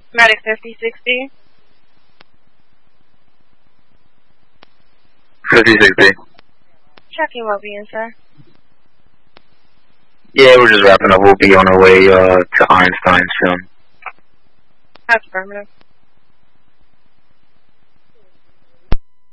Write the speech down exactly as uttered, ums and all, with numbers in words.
Medic fifty sixty. fifty sixty. Checking what we in, sir. Yeah, we're just wrapping up. We'll be on our way uh, to Einstein soon. That's affirmative.